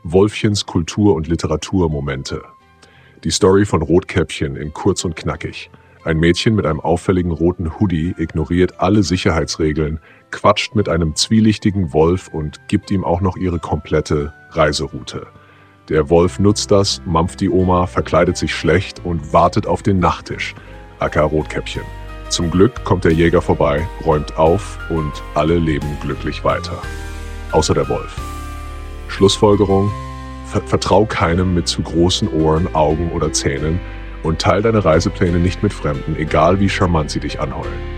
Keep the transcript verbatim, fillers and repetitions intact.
Wolfchens Kultur- und Literaturmomente. Die Story von Rotkäppchen in kurz und knackig. Ein Mädchen mit einem auffälligen roten Hoodie ignoriert alle Sicherheitsregeln, quatscht mit einem zwielichtigen Wolf und gibt ihm auch noch ihre komplette Reiseroute. Der Wolf nutzt das, mampft die Oma, verkleidet sich schlecht und wartet auf den Nachttisch, aka Rotkäppchen. Zum Glück kommt der Jäger vorbei, räumt auf und alle leben glücklich weiter. Außer der Wolf. Schlussfolgerung: Ver- Vertrau keinem mit zu großen Ohren, Augen oder Zähnen und teil deine Reisepläne nicht mit Fremden, egal wie charmant sie dich anheulen.